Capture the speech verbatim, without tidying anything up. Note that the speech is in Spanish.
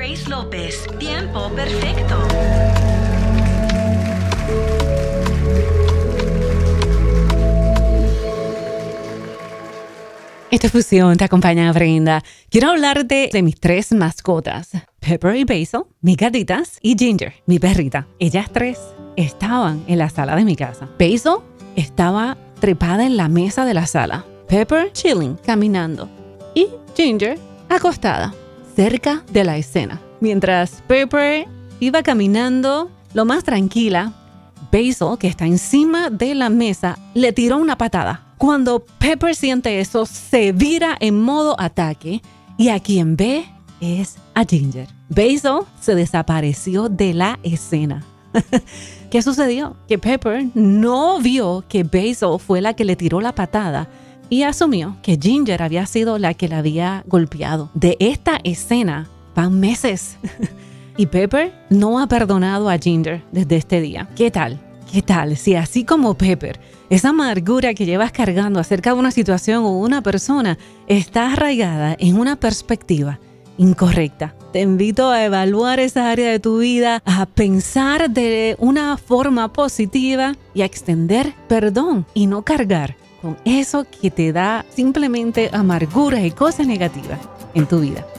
Grace López. Tiempo perfecto. Esta fusión te acompaña, Brenda. Quiero hablarte de mis tres mascotas. Pepper y Basil, mis gatitas, y Ginger, mi perrita. Ellas tres estaban en la sala de mi casa. Basil estaba trepada en la mesa de la sala. Pepper chilling, caminando. Y Ginger acostada, cerca de la escena. Mientras Pepper iba caminando lo más tranquila, Basil, que está encima de la mesa, le tiró una patada. Cuando Pepper siente eso, se vira en modo ataque y a quien ve es a Ginger. Basil se desapareció de la escena. ¿Qué sucedió? Que Pepper no vio que Basil fue la que le tiró la patada y asumió que Ginger había sido la que la había golpeado. De esta escena van meses y Pepper no ha perdonado a Ginger desde este día. ¿Qué tal? ¿Qué tal si así como Pepper, esa amargura que llevas cargando acerca de una situación o una persona está arraigada en una perspectiva incorrecta? Te invito a evaluar esa área de tu vida, a pensar de una forma positiva y a extender perdón y no cargar con eso que te da simplemente amargura y cosas negativas en tu vida.